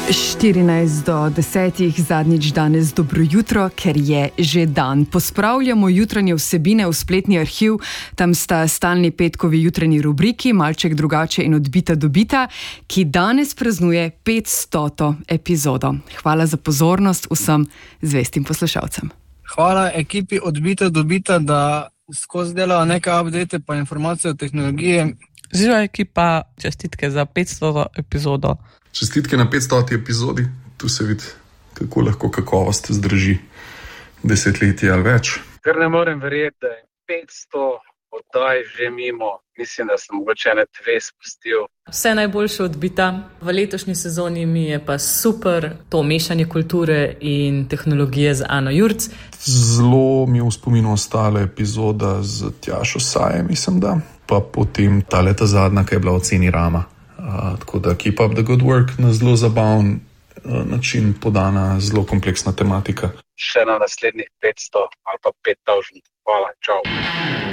14 do 10, zadnjič danes dobro jutro, ker je že dan. Pospravljamo jutranje vsebine v spletni arhiv, tam sta stalni petkovi jutranji rubriki, malček drugače in odbita dobita, ki danes praznuje 500. epizodo. Hvala za pozornost vsem zvestim poslušalcem. Hvala ekipi odbita dobita, da skozi delajo nekaj update pa informacije o tehnologiji. Živa ekipa, čestitke za 500. epizodo. Čestitke na 500. epizodi. Tu se vidi, kako lahko kakovost zdrži desetletje ali več. Ker ne morem verjeti, da je 500 oddaj že mimo. Mislim, da sem mogoče ene 2 spustil. Vse najboljše odbita. V letošnji sezoni mi je pa super to mešanje kulture in tehnologije z Ano Jurc. Zelo mi je v spominu ostala epizoda z Tjašo Saje, mislim da. Pa potem ta zadnja, ki je bila o ceni Rama. Tako da keep up the good work, na zelo zabaven način podana, zelo kompleksna tematika. Še na naslednjih 500 ali pa 5000. Hvala, čau.